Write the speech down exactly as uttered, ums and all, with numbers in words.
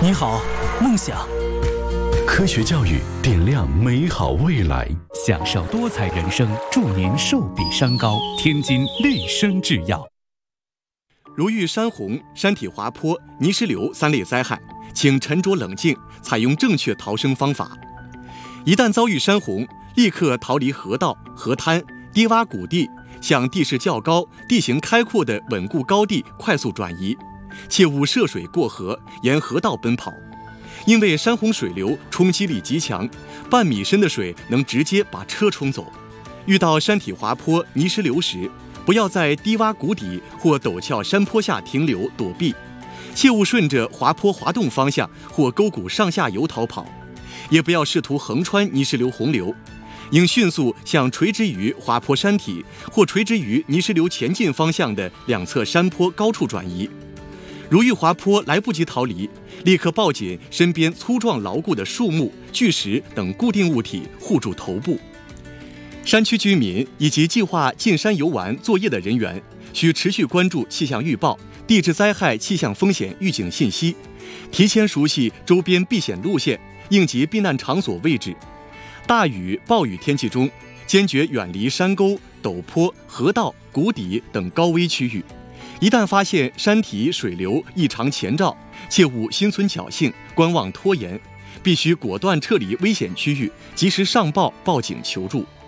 你好，梦想。 科学教育点亮美好未来， 享受多彩人生，祝您寿比山高。天津丽声制药。 如遇山洪、山体滑坡、泥石流三类灾害，请沉着冷静，采用正确逃生方法。一旦遭遇山洪，立刻逃离河道、河滩、低洼谷地，向地势较高、地形开阔的稳固高地快速转移，切勿涉水过河，沿河道奔跑。因为山洪水流冲击力极强，半米深的水能直接把车冲走。遇到山体滑坡、泥石流时，不要在低洼谷底或陡峭山坡下停留躲避，切勿顺着滑坡滑动方向或沟谷上下游逃跑，也不要试图横穿泥石流洪流，应迅速向垂直于滑坡山体或垂直于泥石流前进方向的两侧山坡高处转移。如遇滑坡来不及逃离，立刻抱紧身边粗壮牢固的树木、巨石等固定物体护住头部。山区居民以及计划进山游玩作业的人员，需持续关注气象预报、地质灾害气象风险预警信息，提前熟悉周边避险路线，应急避难场所位置。大雨、暴雨天气中，坚决远离山沟、陡坡、河道、谷底等高危区域。一旦发现山体水流异常前兆，切勿心存侥幸、观望拖延，必须果断撤离危险区域，及时上报报警求助。